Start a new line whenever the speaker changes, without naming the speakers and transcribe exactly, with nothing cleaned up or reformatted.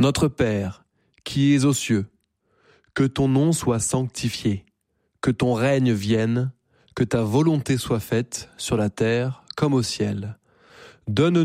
Notre Père, qui es aux cieux, que ton nom soit sanctifié, que ton règne vienne, que ta volonté soit faite sur la terre comme au ciel. Donne